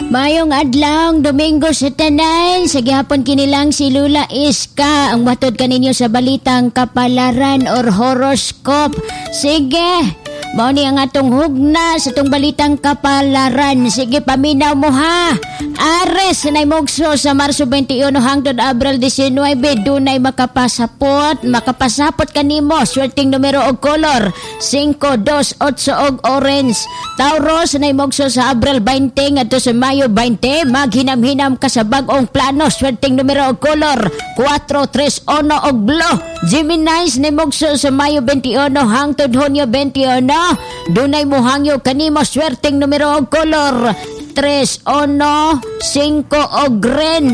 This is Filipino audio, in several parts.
Mayong adlaw, Domingo sa tanan. Sa gihapon kinilang si Lula Iska ang matod kaninyo sa balitang kapalaran or horoscope. Sige, mao ni ang atong hugna sa itong balitang kapalaran. Sige, paminaw mo ha. Ares na mugso sa Marso 21 hangtod Abril 19, dunay makapasapot kanimo. Swerteng numero og kolor 5, 2, 8 og orange. Taurus na mugso sa Abril 20 ngadto sa Mayo 20, maghinam-hinam ka sa bag-ong plano. Swerteng numero og kolor 4, 3, 1 og blue. Geminis na mugso sa Mayo 21 hangtod Hunyo 21, dunay mohangyo kanimo. Swerteng numero og kolor 3, 1, 5 o green.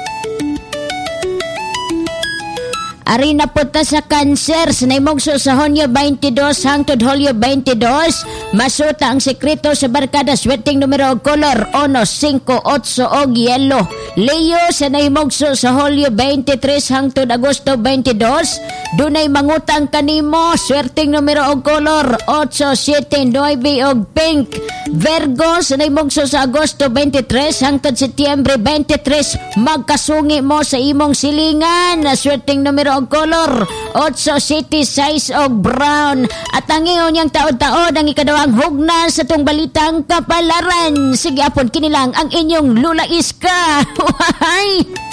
Ari na punta sa Cancer, naimugso sa Hunyo 22 hangtod Hulyo 22, masuta ang sekreto sa barkada. Swerteng numero og kolor 1, 5, 8 og yellow. Leo sa naimugso sa Hulyo 23 hangtod Agosto 22, dunay mangutang kanimo. Swerteng numero og kolor 8, 7, 9 og pink. Virgo sa naimugso sa Agosto 23 hangtod Setyembre 23, magkasungi mo sa imong silingan. Swerteng numero og kolor 8, 7, 6 og brown. At ang ingon niyang taod-taod ang ikadawang hugna sa tong balitang kapalaran. Sige apon kinilang ang inyong Lula Iska. Why?